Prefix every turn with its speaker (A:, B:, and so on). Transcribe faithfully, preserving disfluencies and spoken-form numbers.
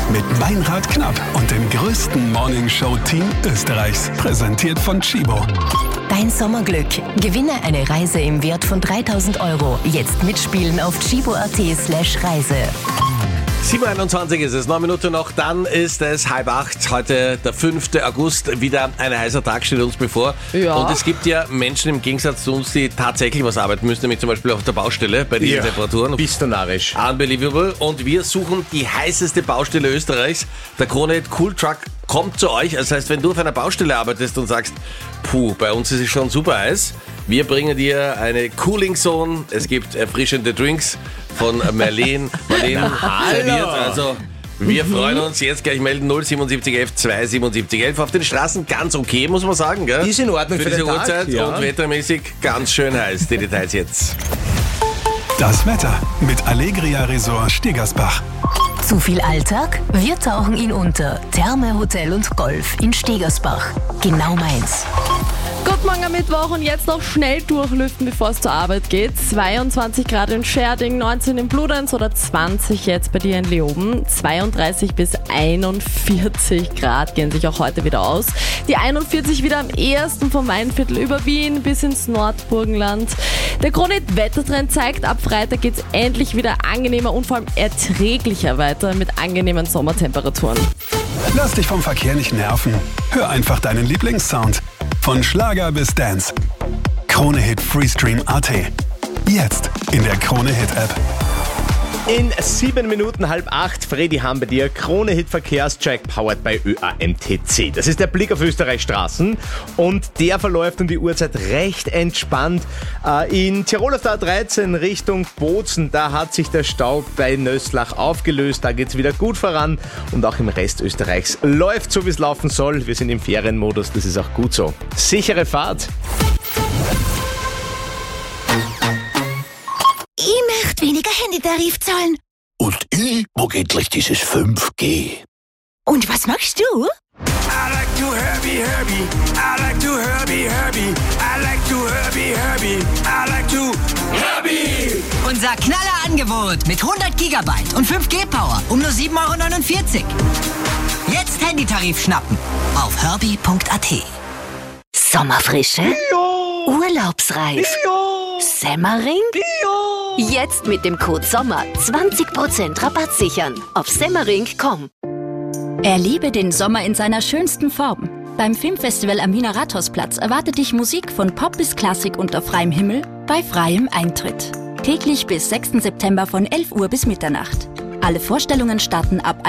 A: mit Meinrad Knapp und dem größten Morningshow-Team Österreichs. Präsentiert von Chibo.
B: Dein Sommerglück. Gewinne eine Reise im Wert von dreitausend Euro. Jetzt mitspielen auf chibo.at slash Reise.
C: sieben Uhr einundzwanzig ist es, neun Minuten noch, dann ist es halb acht. Heute der fünfte August, wieder ein heißer Tag steht uns bevor.
D: Ja.
C: Und es gibt ja Menschen im Gegensatz zu uns, die tatsächlich was arbeiten müssen, nämlich zum Beispiel auf der Baustelle bei diesen
E: Ja.
C: Temperaturen.
E: Bist du narrisch.
C: Unbelievable. Und wir suchen die heißeste Baustelle Österreichs. Der Krone Cool Truck kommt zu euch. Das heißt, wenn du auf einer Baustelle arbeitest und sagst, puh, bei uns ist es schon super heiß, wir bringen dir eine Cooling Zone. Es gibt erfrischende Drinks von Marlene. Marlene serviert. Also wir freuen uns. Jetzt gleich melden null siebenundsiebzig elf zweihundertsiebenundsiebzig elf. Auf den Straßen ganz okay, muss man sagen. Gell?
E: Ist in Ordnung
C: für,
E: für
C: diese
E: den Tag,
C: Uhrzeit
E: ja.
C: und wettermäßig ganz schön heiß. Die Details jetzt.
A: Das Wetter mit Allegria Resort Stegersbach.
B: Zu viel Alltag? Wir tauchen ihn unter. Therme, Hotel und Golf in Stegersbach. Genau meins.
D: Guten Morgen am Mittwoch und jetzt noch schnell durchlüften, bevor es zur Arbeit geht. zweiundzwanzig Grad in Scherding, neunzehn in Bludenz oder zwanzig jetzt bei dir in Leoben. zweiunddreißig bis einundvierzig Grad gehen sich auch heute wieder aus. Die einundvierzig wieder am ehesten vom Mainviertel über Wien bis ins Nordburgenland. Der Kronit-Wettertrend zeigt, ab Freitag geht es endlich wieder angenehmer und vor allem erträglicher weiter mit angenehmen Sommertemperaturen.
A: Lass dich vom Verkehr nicht nerven. Hör einfach deinen Lieblingssound. Von Schlager bis Dance. Krone Hit Freestream Punkt at. Jetzt in der Krone Hit App.
E: In sieben Minuten halb acht, Freddy haben bei dir Krone Hit Verkehrscheck powered by Ö A M T C. Das ist der Blick auf Österreichs Straßen und der verläuft um die Uhrzeit recht entspannt. In Tirol auf der A dreizehn Richtung Bozen, da hat sich der Stau bei Nöslach aufgelöst, da geht's wieder gut voran und auch im Rest Österreichs läuft so, wie es laufen soll. Wir sind im Ferienmodus, das ist auch gut so. Sichere Fahrt.
F: Ich möchte weniger Handytarif zahlen.
G: Und ich mag endlich dieses fünf G.
F: Und was machst du?
H: I like to Herbie, Herbie. I like to Herbie, Herbie. I like to Herbie, Herbie. I like to Herbie.
I: Unser Knallerangebot mit hundert Gigabyte und fünf G Power um nur sieben Euro neunundvierzig. Jetzt Handytarif schnappen auf herbie Punkt at.
B: Sommerfrische?
E: Ja.
B: Urlaubsreif?
E: Ja.
B: Semmering?
E: Ja.
B: Jetzt mit dem Code SOMMER zwanzig Prozent Rabatt sichern auf semmering punkt com.
J: Erlebe den Sommer in seiner schönsten Form. Beim Filmfestival am Wiener Rathausplatz erwartet dich Musik von Pop bis Klassik unter freiem Himmel bei freiem Eintritt. Täglich bis sechsten September von elf Uhr bis Mitternacht. Alle Vorstellungen starten ab